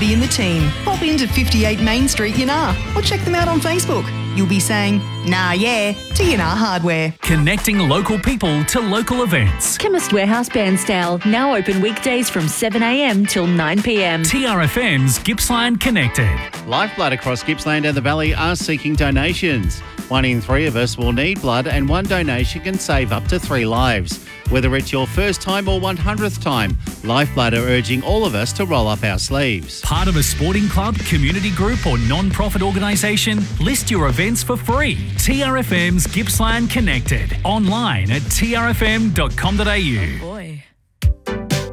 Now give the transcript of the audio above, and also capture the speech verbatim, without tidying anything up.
be in the team, pop into fifty-eight Main Street, Yanar, or check them out on Facebook. You'll be saying, nah, yeah, to Yanar Hardware. Connecting local people to local events. Chemist Warehouse Bairnsdale, now open weekdays from seven a m till nine p m. T R F M's Gippsland Connected. Lifeblood across Gippsland and the Valley are seeking donations. One in three of us will need blood, and one donation can save up to three lives. Whether it's your first time or one hundredth time, Lifeblood are urging all of us to roll up our sleeves. Part of a sporting club, community group or non-profit organisation? List your events for free. T R F M's Gippsland Connected. Online at t r f m dot com dot a u.